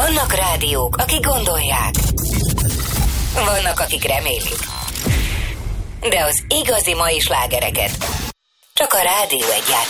Vannak rádiók, akik gondolják. Vannak, akik remélik. De az igazi mai slágereket csak a Rádió 1 játszik.